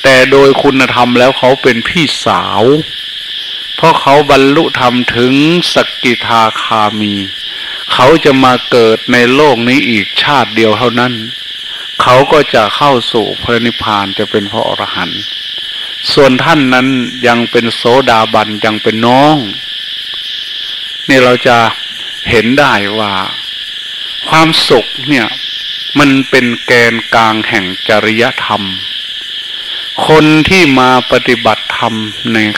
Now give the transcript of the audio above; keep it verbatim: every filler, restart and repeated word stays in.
แต่โดยคุณธรรมแล้วเขาเป็นพี่สาวเพราะเขาบรรลุธรรมถึงสกิทาคามีเขาจะมาเกิดในโลกนี้อีกชาติเดียวเท่านั้นเขาก็จะเข้าสู่พระนิพพานจะเป็นพระอรหันต์ส่วนท่านนั้นยังเป็นโสดาบันยังเป็นน้องนี่เราจะเห็นได้ว่าความสุขเนี่ยมันเป็นแกนกลางแห่งจริยธรรมคนที่มาปฏิบัติธรรมใน